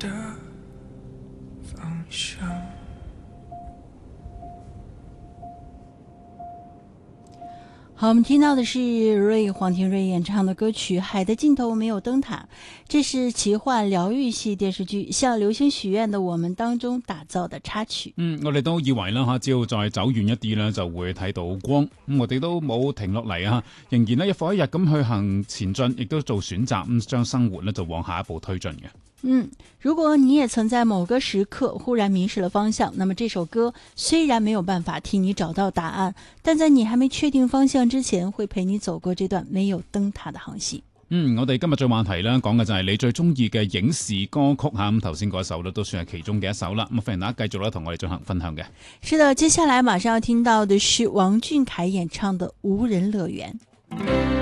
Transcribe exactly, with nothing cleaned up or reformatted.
的方向。 好，我们听到的是瑞黄庭瑞演唱的歌曲《海的尽头没有燈塔》，這是奇幻療愈系電視劇《向流星許願的我們》當中打造的插曲。 嗯，我哋都以為啦吓，只要再走遠一啲咧，就會睇到光。咁我哋都冇停落嚟啊，仍然咧一復一日咁去行前進，亦都做選擇，咁將生活咧就往下一步推進嘅。 嗯，如果你也曾在某個時刻忽然迷失了方向，那麼這首歌雖然沒有辦法替你找到答案，但在你還沒確定方向之前，會陪你走過這段沒有燈塔的航行。 嗯，我哋今日最話題咧講嘅就係你最中意嘅影視歌曲吓，咁頭先嗰首咧都算係其中嘅一首啦。咁歡迎大家繼續咧同我哋進行分享嘅。 是的，接下來馬上要聽到的是王俊凱演唱的《無人樂園》。